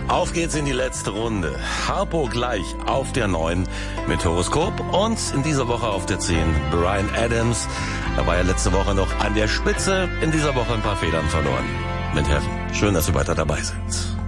Auf geht's in die letzte Runde. Harpo gleich auf der 9 mit Horoskop und in dieser Woche auf der 10 Bryan Adams. Da war ja letzte Woche noch an der Spitze, in dieser Woche ein paar Federn verloren. Mit Heaven. Schön, dass Sie weiter dabei sind.